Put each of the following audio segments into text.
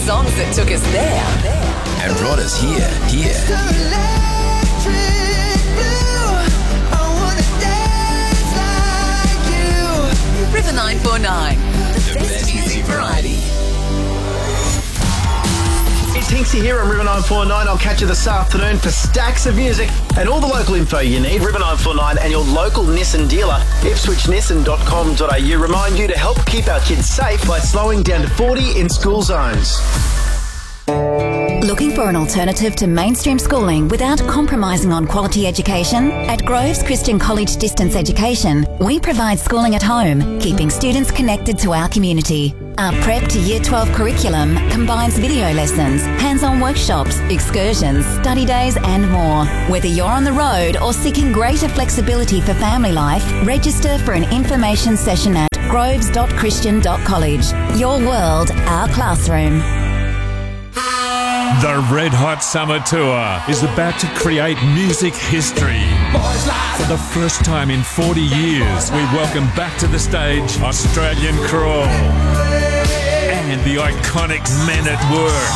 songs that took us there and brought us here. River 949, the best music variety. It's Hinksy here on River 949. I'll catch you this afternoon for stacks of music and all the local info you need. River 949 and your local Nissan dealer, ipswichnissan.com.au, remind you to help keep our kids safe by slowing down to 40 in school zones. Looking for an alternative to mainstream schooling without compromising on quality education? At Groves Christian College Distance Education, we provide schooling at home, keeping students connected to our community. Our Prep to Year 12 curriculum combines video lessons, hands-on workshops, excursions, study days and more. Whether you're on the road or seeking greater flexibility for family life, register for an information session at groves.christian.college. Your world, our classroom. The Red Hot Summer Tour is about to create music history. For the first time in 40 years, we welcome back to the stage Australian Crawl and the iconic Men at Work.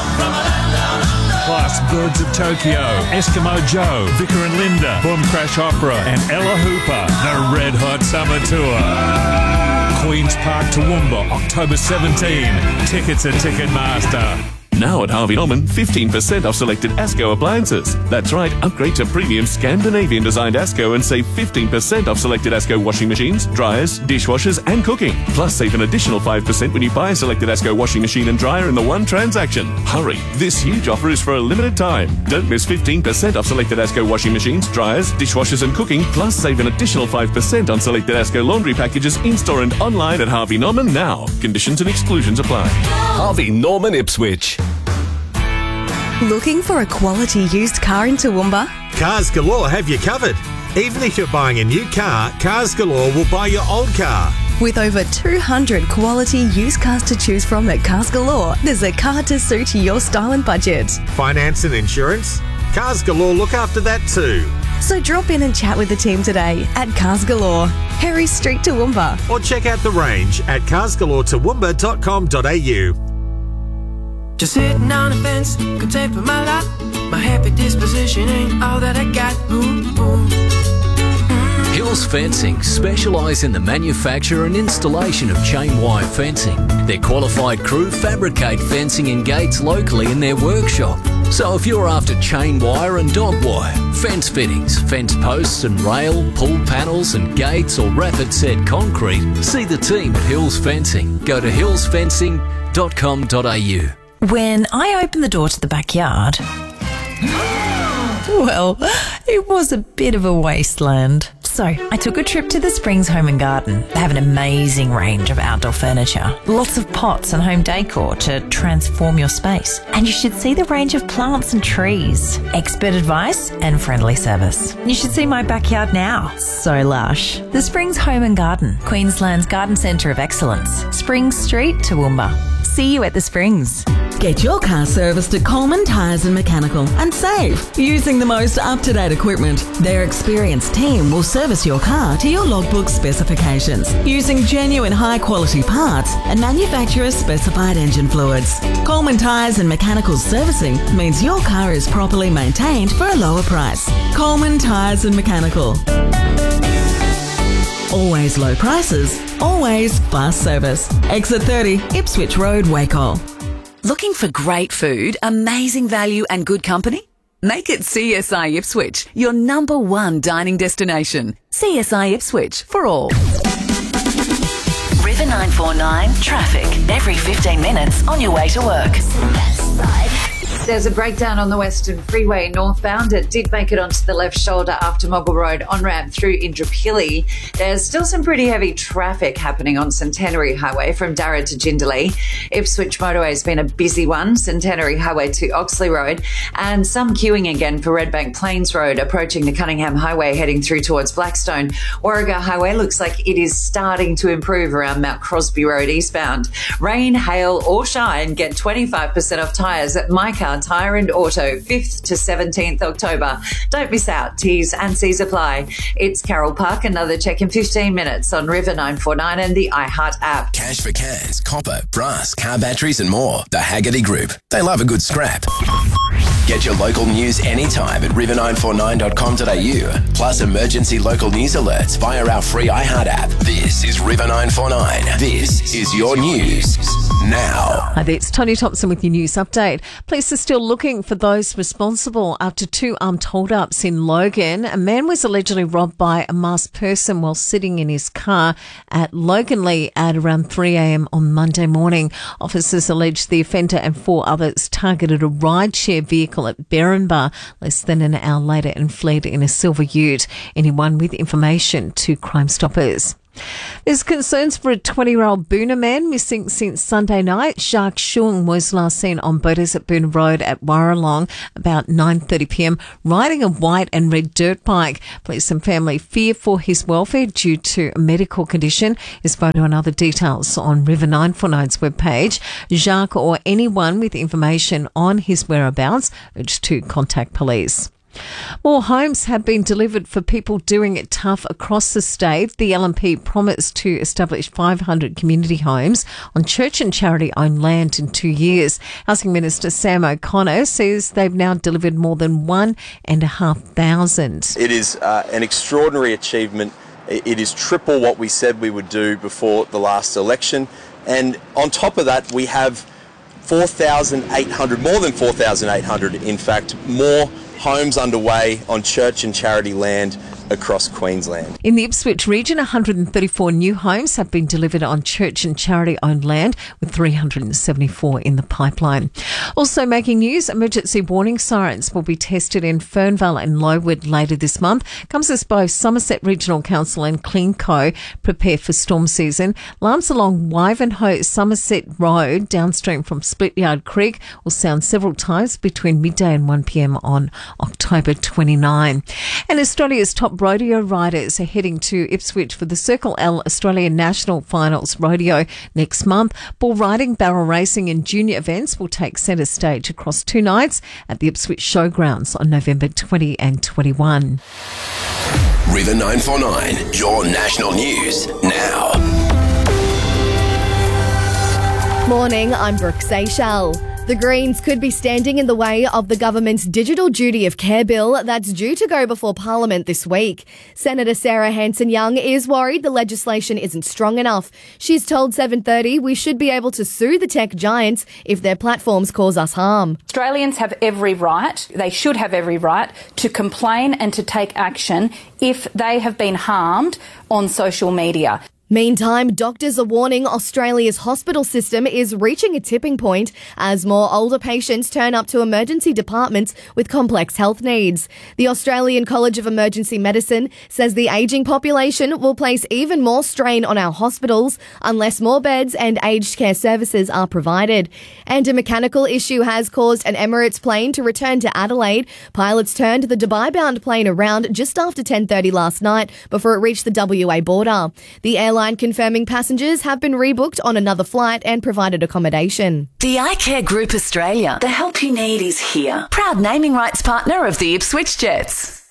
Plus Birds of Tokyo, Eskimo Joe, Vicar and Linda, Boom Crash Opera and Ella Hooper. The Red Hot Summer Tour. Queen's Park, Toowoomba, October 17. Tickets at Ticketmaster. Now at Harvey Norman, 15% off selected ASCO appliances. That's right, upgrade to premium Scandinavian designed ASCO and save 15% off selected ASCO washing machines, dryers, dishwashers and cooking. Plus save an additional 5% when you buy a selected ASCO washing machine and dryer in the one transaction. Hurry, this huge offer is for a limited time. Don't miss 15% off selected ASCO washing machines, dryers, dishwashers and cooking. Plus save an additional 5% on selected ASCO laundry packages in-store and online at Harvey Norman now. Conditions and exclusions apply. Harvey Norman Ipswich. Looking for a quality used car in Toowoomba? Cars Galore have you covered. Even if you're buying a new car, Cars Galore will buy your old car. With over 200 quality used cars to choose from at Cars Galore, there's a car to suit your style and budget. Finance and insurance? Cars Galore look after that too. So drop in and chat with the team today at Cars Galore, Harry Street, Toowoomba. Or check out the range at carsgaloretoowoomba.com.au. Just sitting on a fence, contemplating my lot. My happy disposition ain't all that I got. Hills Fencing specialise in the manufacture and installation of chain wire fencing. Their qualified crew fabricate fencing and gates locally in their workshop. So if you're after chain wire and dog wire, fence fittings, fence posts and rail, pull panels and gates or rapid set concrete, see the team at Hills Fencing. Go to hillsfencing.com.au. When I opened the door to the backyard, well, it was a bit of a wasteland. So I took a trip to the Springs Home and Garden. They have an amazing range of outdoor furniture, lots of pots and home decor to transform your space. And you should see the range of plants and trees, expert advice and friendly service. You should see my backyard now. So lush. The Springs Home and Garden, Queensland's garden centre of excellence. Springs Street, Toowoomba. See you at the Springs. Get your car serviced at Coleman Tyres and Mechanical and save using the most up-to-date equipment. Their experienced team will service your car to your logbook specifications using genuine high-quality parts and manufacturer-specified engine fluids. Coleman Tyres and Mechanical servicing means your car is properly maintained for a lower price. Coleman Tyres and Mechanical. Always low prices, always fast service. Exit 30, Ipswich Road, Wacol. Looking for great food, amazing value and good company? Make it CSI Ipswich, your number one dining destination. CSI Ipswich for all. River 949 traffic every 15 minutes on your way to work. There's a breakdown on the Western Freeway northbound. It did make it onto the left shoulder after Moggle Road on-ramp through Indooroopilly. There's still some pretty heavy traffic happening on Centenary Highway from Darra to Jindalee. Ipswich Motorway has been a busy one, Centenary Highway to Oxley Road, and some queuing again for Redbank Plains Road approaching the Cunningham Highway heading through towards Blackstone. Warragah Highway looks like it is starting to improve around Mount Crosby Road eastbound. Rain, hail or shine, get 25% off tyres at MyCar Car, Tyre and Auto, 5th to 17th October. Don't miss out. T's and C's apply. It's Carroll Park. Another check in 15 minutes on River 949 and the iHeart app. Cash for cans, copper, brass, car batteries and more. The Haggerty Group. They love a good scrap. Get your local news anytime at river949.com.au. Plus emergency local news alerts via our free iHeart app. This is River 949. This is your news now. Hi there, it's Tony Thompson with your news update. Police are still looking for those responsible after 2 armed hold-ups in Logan. A man was allegedly robbed by a masked person while sitting in his car at Loganlea at around 3 a.m. on Monday morning. Officers allege the offender and 4 others targeted a rideshare vehicle at Berrinba less than an hour later and fled in a silver ute. Anyone with information to Crime Stoppers. There's concerns for a 20-year-old Boonah man missing since Sunday night. Jacques Shung was last seen on Boaters at Boonah Road at Warralong about 9:30 p.m. riding a white and red dirt bike. Police and family fear for his welfare due to a medical condition. His photo and other details on River 949's webpage. Jacques or anyone with information on his whereabouts urged to contact police. More homes have been delivered for people doing it tough across the state. The LNP promised to establish 500 community homes on church and charity-owned land in 2 years. Housing Minister Sam O'Connor says they've now delivered more than 1,500. It is an extraordinary achievement. It is triple what we said we would do before the last election. And on top of that, we have 4,800, more than 4,800, in fact, more homes underway on church and charity land across Queensland. In the Ipswich region, 134 new homes have been delivered on church and charity-owned land, with 374 in the pipeline. Also making news, emergency warning sirens will be tested in Fernvale and Lowood later this month. Comes as both Somerset Regional Council and CleanCo prepare for storm season. Alarms along Wivenhoe Somerset Road, downstream from Splityard Creek, will sound several times between midday and 1 p.m. on October 29. And Australia's top rodeo riders are heading to Ipswich for the Circle L Australian National Finals Rodeo next month. Bull riding, barrel racing and junior events will take centre stage across 2 nights at the Ipswich Showgrounds on November 20 and 21. River 949, your national news now. Morning, I'm Brooke Seychelles. The Greens could be standing in the way of the government's Digital Duty of Care bill that's due to go before Parliament this week. Senator Sarah Hanson-Young is worried the legislation isn't strong enough. She's told 7:30 we should be able to sue the tech giants if their platforms cause us harm. Australians have every right, they should have every right, to complain and to take action if they have been harmed on social media. Meantime, doctors are warning Australia's hospital system is reaching a tipping point as more older patients turn up to emergency departments with complex health needs. The Australian College of Emergency Medicine says the ageing population will place even more strain on our hospitals unless more beds and aged care services are provided. And a mechanical issue has caused an Emirates plane to return to Adelaide. Pilots turned the Dubai-bound plane around just after 10:30 last night before it reached the WA border. The airline confirming passengers have been rebooked on another flight and provided accommodation. The iCare Group Australia. The help you need is here. Proud naming rights partner of the Ipswich Jets.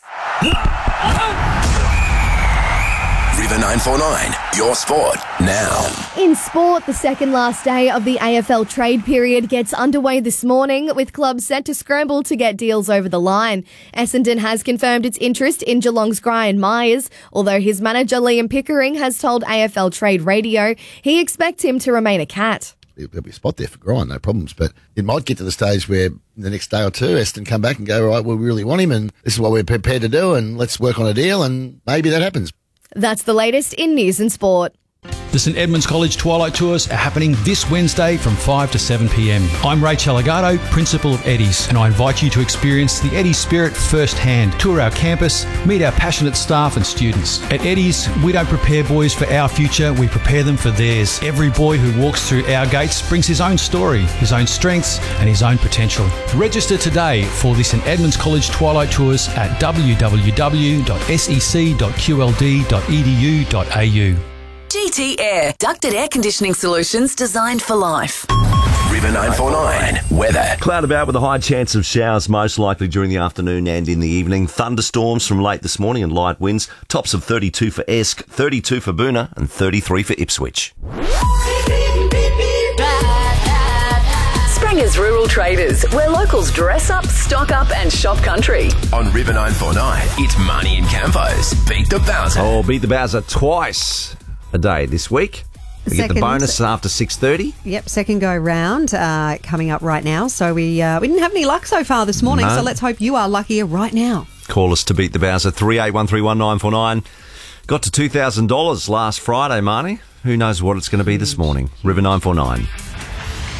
River 949, your sport now. In sport, the second last day of the AFL trade period gets underway this morning, with clubs set to scramble to get deals over the line. Essendon has confirmed its interest in Geelong's Gryan Myers, although his manager Liam Pickering has told AFL Trade Radio he expects him to remain a Cat. There'll be a spot there for Gryan, no problems, but it might get to the stage where the next day or two, Essendon come back and go, right, well, we really want him and this is what we're prepared to do and let's work on a deal, and maybe that happens. That's the latest in news and sport. The St Edmunds College Twilight Tours are happening this Wednesday from 5 to 7 p.m. I'm Rachel Agato, Principal of Eddie's, and I invite you to experience the Eddie's spirit firsthand. Tour our campus, meet our passionate staff and students. At Eddie's, we don't prepare boys for our future, we prepare them for theirs. Every boy who walks through our gates brings his own story, his own strengths and his own potential. Register today for the St Edmunds College Twilight Tours at www.sec.qld.edu.au. GT Air, ducted air conditioning solutions designed for life. River River 949 weather. Cloud about with a high chance of showers, most likely during the afternoon and in the evening. Thunderstorms from late this morning and light winds. Tops of 32 for Esk, 32 for Boona and 33 for Ipswich. Springer's Rural Traders, where locals dress up, stock up and shop country. On River 949, it's Marnie and Campos. Beat the Bowser. Oh, beat the Bowser twice a day this week. We get the bonus after 6:30. Yep, second go round coming up right now. So we didn't have any luck so far this morning, so let's hope you are luckier right now. Call us to beat the Bowser, 38131949. Got to $2,000 last Friday, Marnie. Who knows what it's going to be this morning? River 949.